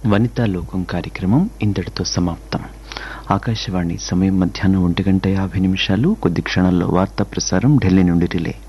వనితా లోకం కార్యక్రమం ఇంతటితో సమాప్తం. ఆకాశవాణి సమయం మధ్యాహ్నం 1:50 కొద్ది క్షణాల్లో వార్తా ప్రసారం ఢిల్లీ నుండి రిలే.